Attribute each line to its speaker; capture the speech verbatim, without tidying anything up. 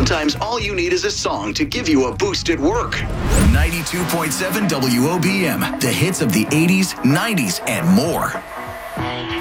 Speaker 1: sometimes all you need is a song to give you a boost at work.
Speaker 2: ninety-two point seven W O B M, the hits of the eighties, nineties, and more.